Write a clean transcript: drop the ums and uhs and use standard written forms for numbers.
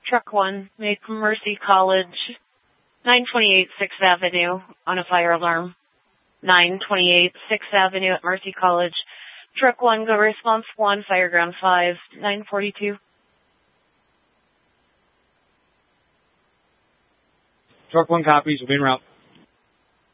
Truck 1, made from Mercy College, 928 6th Avenue, on a fire alarm. 928 6th Avenue at Mercy College. Truck 1, go response 1, Fireground 5, 942. Truck 1 copies, will be en route.